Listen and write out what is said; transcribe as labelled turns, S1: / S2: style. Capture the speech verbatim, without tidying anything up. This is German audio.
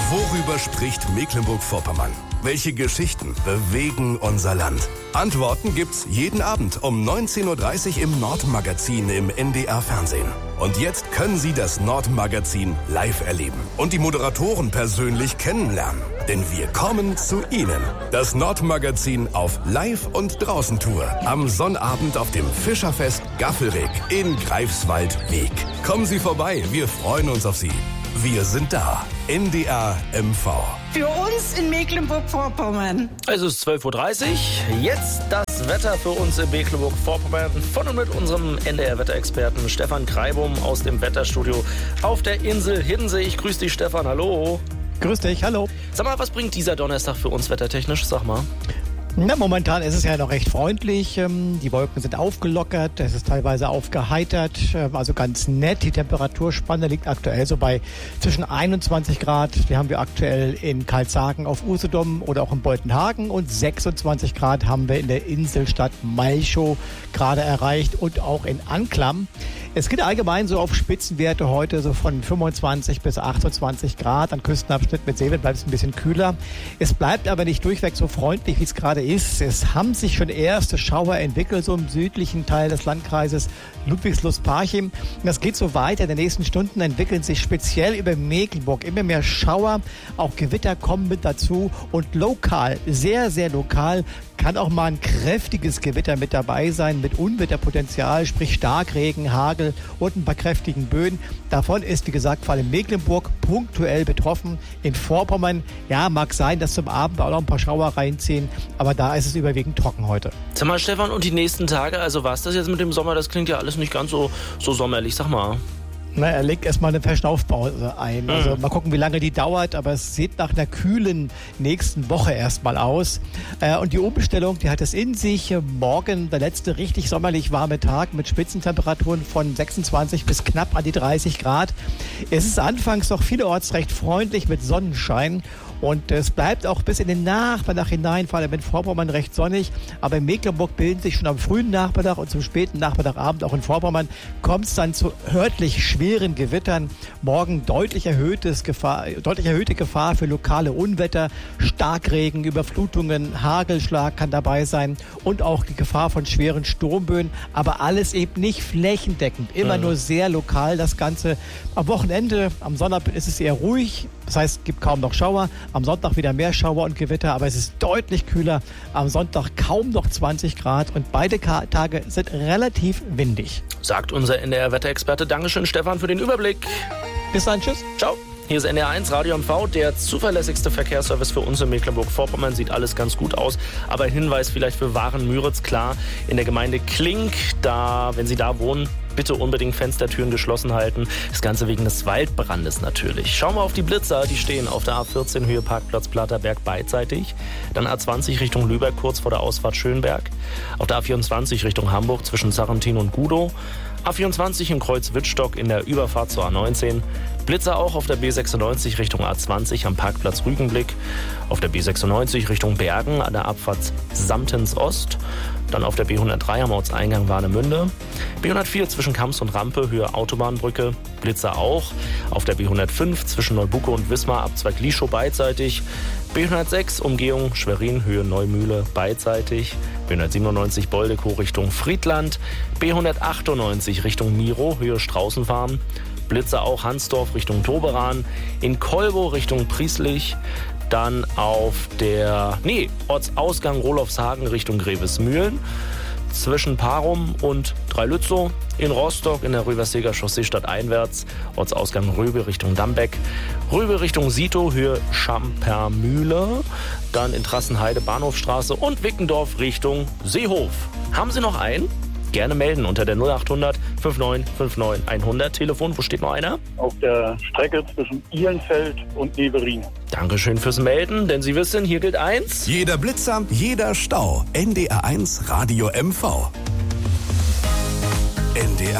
S1: Worüber spricht Mecklenburg-Vorpommern? Welche Geschichten bewegen unser Land? Antworten gibt's jeden Abend um neunzehn Uhr dreißig im Nordmagazin im N D R-Fernsehen. Und jetzt können Sie das Nordmagazin live erleben und die Moderatoren persönlich kennenlernen. Denn wir kommen zu Ihnen. Das Nordmagazin auf Live- und Draußentour. Am Sonnabend auf dem Fischerfest Gaffelreg in Greifswald-Weg. Kommen Sie vorbei, wir freuen uns auf Sie. Wir sind da. N D R M V.
S2: Für uns in Mecklenburg-Vorpommern.
S3: Es ist zwölf Uhr dreißig. Jetzt das Wetter für uns in Mecklenburg-Vorpommern. Von und mit unserem N D R-Wetterexperten Stefan Kreibum aus dem Wetterstudio auf der Insel Hiddensee. Ich grüße dich, Stefan. Hallo.
S4: Grüß dich, hallo.
S3: Sag mal, was bringt dieser Donnerstag für uns wettertechnisch? Sag mal.
S4: Na, momentan ist es ja noch recht freundlich. Die Wolken sind aufgelockert, es ist teilweise aufgeheitert, also ganz nett. Die Temperaturspanne liegt aktuell so bei zwischen einundzwanzig Grad, die haben wir aktuell in Karlshagen auf Usedom oder auch in Beutenhagen, und sechsundzwanzig Grad haben wir in der Inselstadt Malchow gerade erreicht und auch in Anklam. Es geht allgemein so auf Spitzenwerte heute so von fünfundzwanzig bis achtundzwanzig Grad. An Küstenabschnitt mit Seewind bleibt es ein bisschen kühler. Es bleibt aber nicht durchweg so freundlich, wie es gerade ist. Es haben sich schon erste Schauer entwickelt, so im südlichen Teil des Landkreises Ludwigslust-Parchim. Das geht so weiter. In den nächsten Stunden entwickeln sich speziell über Mecklenburg immer mehr Schauer. Auch Gewitter kommen mit dazu. Und lokal, sehr, sehr lokal, kann auch mal ein kräftiges Gewitter mit dabei sein, mit Unwetterpotenzial, sprich Starkregen, Hagel und ein paar kräftigen Böen. Davon ist, wie gesagt, vor allem Mecklenburg punktuell betroffen. In Vorpommern, ja, mag sein, dass zum Abend auch noch ein paar Schauer reinziehen, aber da ist es überwiegend trocken heute.
S3: Sag mal, Stefan, und die nächsten Tage, also was das jetzt mit dem Sommer, das klingt ja alles nicht ganz so, so sommerlich, sag mal.
S4: Na, er legt erstmal eine Verschnaufpause ein. Also mal gucken, wie lange die dauert, aber es sieht nach einer kühlen nächsten Woche erstmal aus. Äh, und die Umstellung, die hat es in sich. Morgen der letzte richtig sommerlich warme Tag mit Spitzentemperaturen von sechsundzwanzig bis knapp an die dreißig Grad. Es ist anfangs noch vielerorts recht freundlich mit Sonnenschein. Und es bleibt auch bis in den Nachmittag hinein, vor allem in Vorpommern, recht sonnig. Aber in Mecklenburg bilden sich schon am frühen Nachmittag und zum späten Nachmittagabend auch in Vorpommern kommt es dann zu örtlich schweren Gewittern. Morgen deutlich, erhöhtes Gefahr, deutlich erhöhte Gefahr für lokale Unwetter, Starkregen, Überflutungen, Hagelschlag kann dabei sein und auch die Gefahr von schweren Sturmböen. Aber alles eben nicht flächendeckend, immer mhm. nur sehr lokal das Ganze. Am Wochenende, am Sonnabend ist es eher ruhig. Das heißt, es gibt kaum noch Schauer. Am Sonntag wieder mehr Schauer und Gewitter, aber es ist deutlich kühler. Am Sonntag kaum noch zwanzig Grad und beide Tage sind relativ windig.
S3: Sagt unser N D R-Wetterexperte. Dankeschön, Stefan, für den Überblick.
S4: Bis dann, tschüss.
S3: Ciao. Hier ist N D R eins Radio M V, der zuverlässigste Verkehrsservice für uns in Mecklenburg-Vorpommern. Sieht alles ganz gut aus. Aber ein Hinweis vielleicht für Waren-Müritz, klar, in der Gemeinde Klink, da, wenn Sie da wohnen, bitte unbedingt Fenstertüren geschlossen halten. Das Ganze wegen des Waldbrandes natürlich. Schauen wir auf die Blitzer, die stehen auf der A vierzehn Höhe Parkplatz Platterberg beidseitig. Dann A zwanzig Richtung Lübeck kurz vor der Ausfahrt Schönberg. Auf der A vierundzwanzig Richtung Hamburg zwischen Sarrentin und Gudow. A vierundzwanzig im Kreuz Wittstock in der Überfahrt zur A neunzehn. Blitzer auch auf der B sechsundneunzig Richtung A zwanzig am Parkplatz Rügenblick. Auf der B sechsundneunzig Richtung Bergen an der Abfahrt Samtens Ost. Dann auf der B hundertdrei am Ortseingang Warnemünde. B hundertvier zwischen Kamps und Rampe, Höhe Autobahnbrücke. Blitzer auch. Auf der B hundertfünf zwischen Neubucke und Wismar, Abzweig Lieschow beidseitig. B hundertsechs Umgehung Schwerin, Höhe Neumühle beidseitig. B hundertsiebenundneunzig Boldekow Richtung Friedland. B hundertachtundneunzig Richtung Miro, Höhe Straußenfarm. Blitzer auch Hansdorf Richtung Toberan. In Kolbo Richtung Prieslich. Dann auf der, nee, Ortsausgang Rolofshagen Richtung Grevesmühlen. Zwischen Parum und Dreilützow. In Rostock in der Röverseger Chaussee stadteinwärts. Ortsausgang Röbe Richtung Dambeck. Röbe Richtung Sito, Höhe Schampermühle. Dann in Trassenheide Bahnhofstraße und Wickendorf Richtung Seehof. Haben Sie noch einen? Gerne melden unter der null achthundert neunundfünfzig neunundfünfzig hundert. Telefon, wo steht noch einer?
S5: Auf der Strecke zwischen Ihlenfeld und Neverin.
S3: Dankeschön fürs Melden, denn Sie wissen, hier gilt eins.
S1: Jeder Blitzer, jeder Stau. N D R eins Radio M V. N D R